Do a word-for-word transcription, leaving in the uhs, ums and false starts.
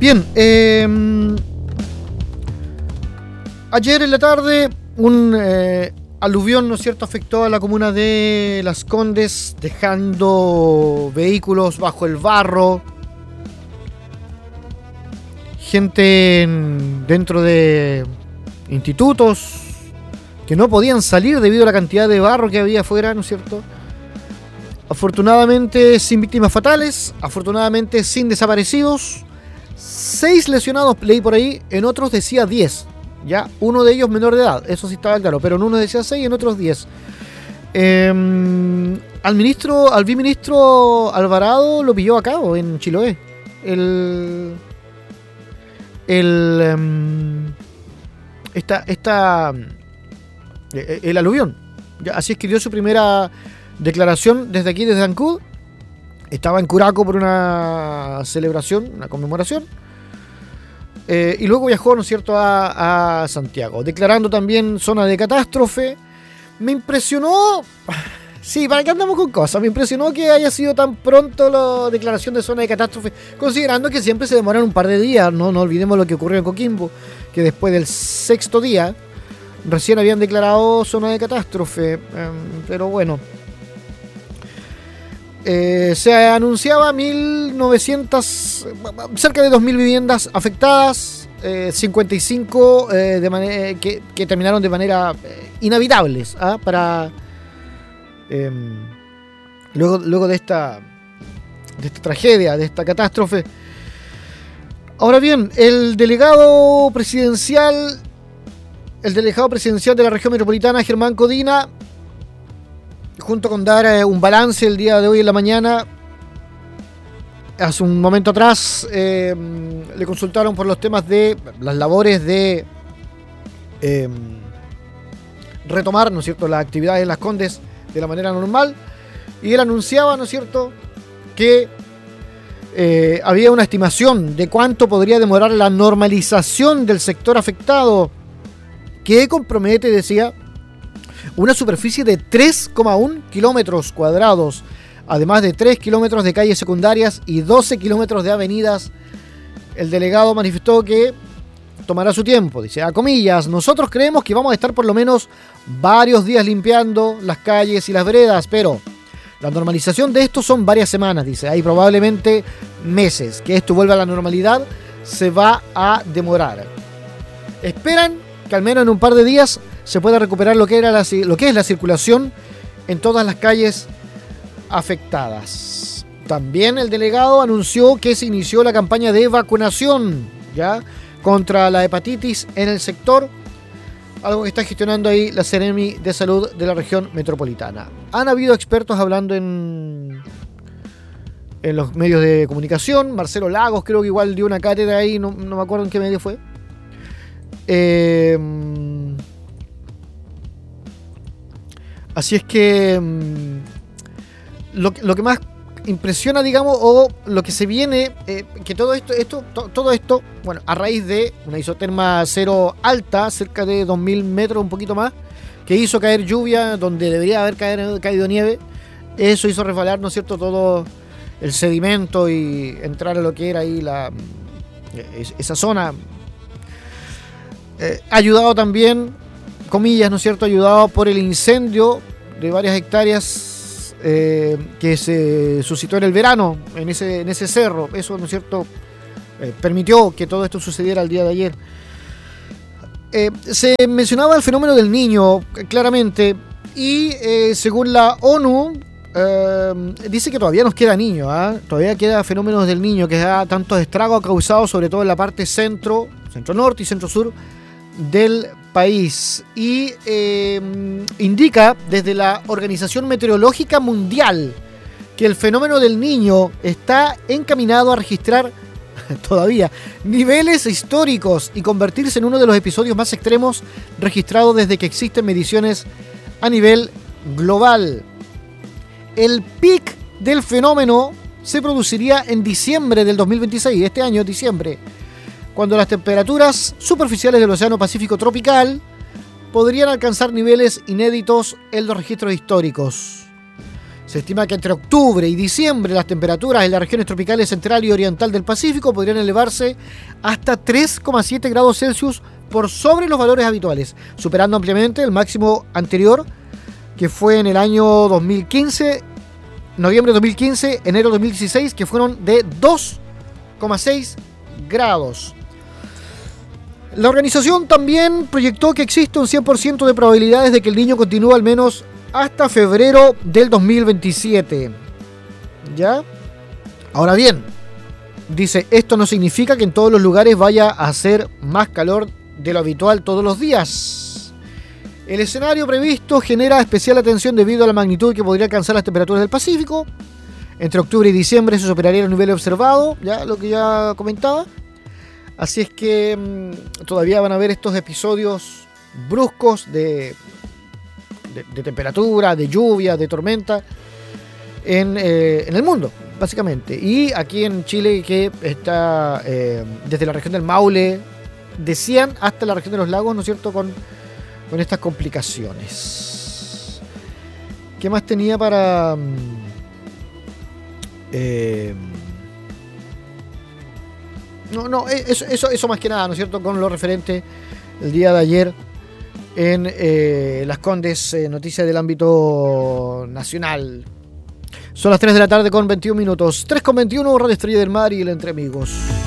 Bien, eh, ayer en la tarde un eh, aluvión, ¿no es cierto?, afectó a la comuna de Las Condes, dejando vehículos bajo el barro, gente en, dentro de institutos que no podían salir debido a la cantidad de barro que había afuera, ¿no es cierto? Afortunadamente sin víctimas fatales, afortunadamente sin desaparecidos, seis lesionados leí por ahí, en otros decía diez, ya, uno de ellos menor de edad, eso sí estaba claro, pero en uno decía seis y en otros diez. Eh, al ministro, al viceministro Alvarado lo pilló a cabo en Chiloé, el... el... Um, esta... esta el aluvión. Así es que dio su primera declaración desde aquí, desde Ancud. Estaba en Curaco por una celebración, una conmemoración. Eh, y luego viajó, ¿no es cierto?, a, a Santiago, declarando también zona de catástrofe. Me impresionó... Sí, ¿para qué andamos con cosas? Me impresionó que haya sido tan pronto la declaración de zona de catástrofe, considerando que siempre se demoran un par de días. No, no olvidemos lo que ocurrió en Coquimbo, que después del sexto día recién habían declarado zona de catástrofe, eh, pero bueno. Eh, se anunciaba mil novecientas, cerca de dos mil viviendas afectadas, eh, cincuenta y cinco eh, de manera, que, que terminaron de manera eh, inhabitables, ¿ah? Para eh, luego, luego de esta, de esta tragedia, de esta catástrofe. Ahora bien, el delegado presidencial El delegado presidencial de la región metropolitana, Germán Codina, junto con dar eh, un balance el día de hoy en la mañana, hace un momento atrás eh, le consultaron por los temas de las labores de eh, retomar, ¿no es cierto?, las actividades en Las Condes de la manera normal, y él anunciaba, ¿no es cierto?, que eh, había una estimación de cuánto podría demorar la normalización del sector afectado, que compromete, decía, una superficie de tres coma uno kilómetros cuadrados, además de tres kilómetros de calles secundarias y doce kilómetros de avenidas. El delegado manifestó que tomará su tiempo. Dice, a comillas, nosotros creemos que vamos a estar por lo menos varios días limpiando las calles y las veredas, pero la normalización de esto son varias semanas, dice. Hay probablemente meses. Que esto vuelva a la normalidad se va a demorar. Esperan que al menos en un par de días se pueda recuperar lo que era la, lo que es la circulación en todas las calles afectadas. También el delegado anunció que se inició la campaña de vacunación ya contra la hepatitis en el sector, algo que está gestionando ahí la Seremi de Salud de la región metropolitana. Han habido expertos hablando en en los medios de comunicación. Marcelo Lagos creo que igual dio una cátedra ahí, no, no me acuerdo en qué medio fue. Eh, así es que lo, lo que más impresiona, digamos, o lo que se viene, eh, que todo esto, esto to, todo esto, bueno, a raíz de una isoterma cero alta, cerca de dos mil metros, un poquito más, que hizo caer lluvia donde debería haber caer, caído nieve. Eso hizo resbalar, ¿no es cierto?, todo el sedimento y entrar a lo que era ahí la esa zona. Eh, ayudado también, comillas, ¿no es cierto?, ayudado por el incendio de varias hectáreas eh, que se suscitó en el verano, en ese, en ese cerro. Eso, ¿no es cierto?, eh, permitió que todo esto sucediera el día de ayer. Eh, se mencionaba el fenómeno del Niño, claramente, y eh, según la ONU, eh, dice que todavía nos queda Niño, ¿eh? Todavía queda fenómenos del Niño, que da tantos estragos causados, sobre todo en la parte centro, centro-norte y centro-sur del país, y eh, indica desde la Organización Meteorológica Mundial que el fenómeno del Niño está encaminado a registrar todavía niveles históricos y convertirse en uno de los episodios más extremos registrados desde que existen mediciones a nivel global. El pic del fenómeno se produciría en diciembre del dos mil veintiséis, este año, diciembre, cuando las temperaturas superficiales del Océano Pacífico tropical podrían alcanzar niveles inéditos en los registros históricos. Se estima que entre octubre y diciembre las temperaturas en las regiones tropicales central y oriental del Pacífico podrían elevarse hasta tres coma siete grados Celsius por sobre los valores habituales, superando ampliamente el máximo anterior, que fue en el año dos mil quince, noviembre de dos mil quince, enero de dos mil dieciséis, que fueron de dos coma seis grados. La organización también proyectó que existe un cien por ciento de probabilidades de que el Niño continúe al menos hasta febrero del dos mil veintisiete. ¿Ya? Ahora bien, dice, esto no significa que en todos los lugares vaya a hacer más calor de lo habitual todos los días. El escenario previsto genera especial atención debido a la magnitud que podría alcanzar las temperaturas del Pacífico. Entre octubre y diciembre se superaría el nivel observado, ya lo que ya comentaba. Así es que mmm, todavía van a haber estos episodios bruscos de, de, de temperatura, de lluvia, de tormenta en, eh, en el mundo, básicamente. Y aquí en Chile, que está eh, desde la región del Maule, decían, hasta la región de los lagos, ¿no es cierto?, con, con estas complicaciones. ¿Qué más tenía para...? Eh, no, no, eso, eso, eso más que nada, ¿no es cierto?, con lo referente el día de ayer en eh, Las Condes, eh, noticias del ámbito nacional. Son las tres de la tarde con veintiún minutos. tres con veintiuno, Radio Estrella del Mar y el Entre Amigos.